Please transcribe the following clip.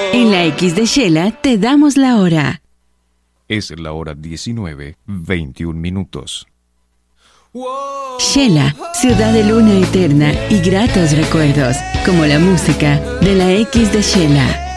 En la X de Shela te damos la hora. Es la hora 19:21. Shela, ciudad de luna eterna y gratos recuerdos, como la música de la X de Shela.